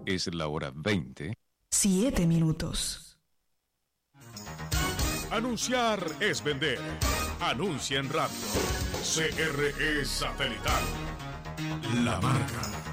Es la hora 20. 7 minutos. Anunciar es vender. Anuncia en radio. CRE Satelital. La marca.